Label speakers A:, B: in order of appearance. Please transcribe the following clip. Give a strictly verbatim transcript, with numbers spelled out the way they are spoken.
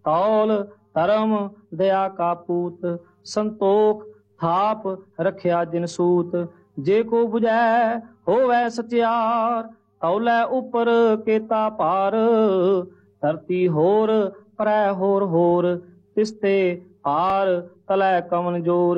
A: तौल धर्म दया का पूत, संतोख थाप रखिया जिन सूत। जे को बुझै होवै सचियार, तौलै उपर केता पार। धरती होर परै होर होर, तिसते पार तलै कवन जोर।